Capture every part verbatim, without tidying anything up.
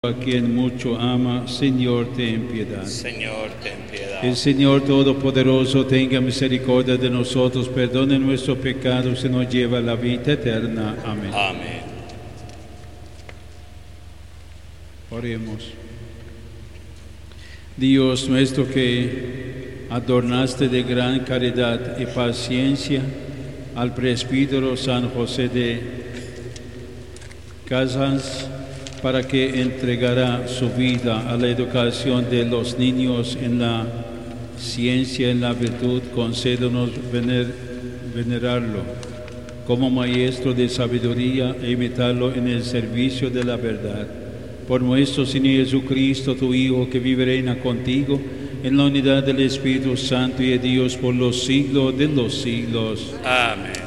A quien mucho ama, Señor, ten piedad. Señor, ten piedad. El Señor Todopoderoso tenga misericordia de nosotros, perdone nuestros pecados y nos lleva a la vida eterna. Amén. Amén. Oremos. Dios nuestro, que adornaste de gran caridad y paciencia al presbítero San José de Casas, para que entregara su vida a la educación de los niños en la ciencia, en la virtud, concédenos vener, venerarlo como maestro de sabiduría e imitarlo en el servicio de la verdad. Por nuestro Señor Jesucristo, tu Hijo, que vive y reina contigo en la unidad del Espíritu Santo y de Dios por los siglos de los siglos. Amén.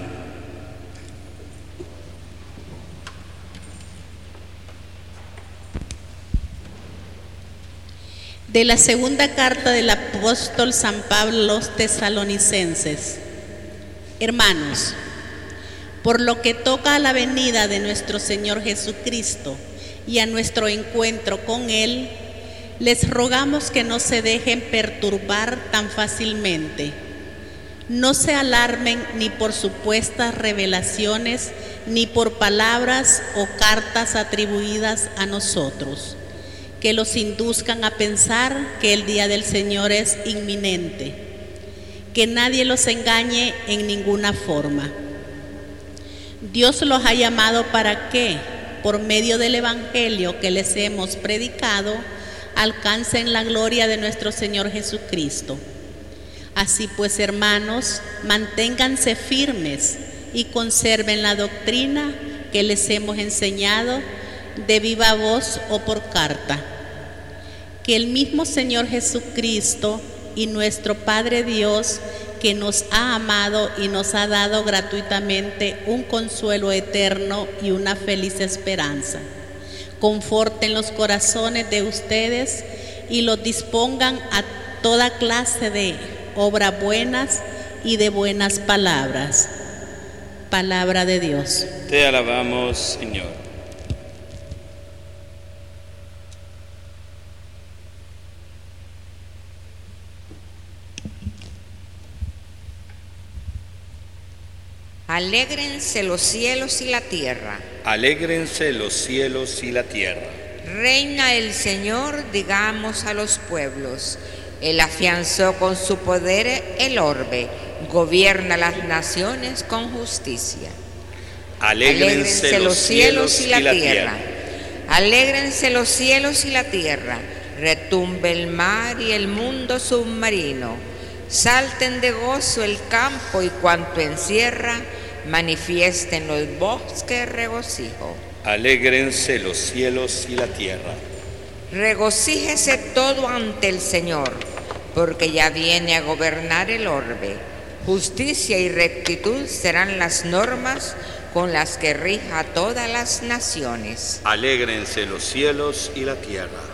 De la segunda carta del apóstol San Pablo a los tesalonicenses. Hermanos, por lo que toca a la venida de nuestro Señor Jesucristo y a nuestro encuentro con Él, les rogamos que no se dejen perturbar tan fácilmente. No se alarmen ni por supuestas revelaciones, ni por palabras o cartas atribuidas a nosotros, que los induzcan a pensar que el día del Señor es inminente. Que nadie los engañe en ninguna forma. Dios los ha llamado para que, por medio del Evangelio que les hemos predicado, alcancen la gloria de nuestro Señor Jesucristo. Así pues, hermanos, manténganse firmes y conserven la doctrina que les hemos enseñado de viva voz o por carta. Que el mismo Señor Jesucristo y nuestro Padre Dios, que nos ha amado y nos ha dado gratuitamente un consuelo eterno y una feliz esperanza, conforten los corazones de ustedes y los dispongan a toda clase de obras buenas y de buenas palabras. Palabra de Dios. Te alabamos, Señor. Alégrense los cielos y la tierra. Alégrense los cielos y la tierra. Reina el Señor, digamos a los pueblos. Él afianzó con su poder el orbe, gobierna las naciones con justicia. Alégrense, Alégrense los cielos y la, y la tierra. tierra. Alégrense los cielos y la tierra. Retumbe el mar y el mundo submarino. Salten de gozo el campo y cuanto encierra, manifiesten los bosques regocijo. Alégrense los cielos y la tierra. Regocíjese todo ante el Señor, porque ya viene a gobernar el orbe. Justicia y rectitud serán las normas con las que rija a todas las naciones. Alégrense los cielos y la tierra.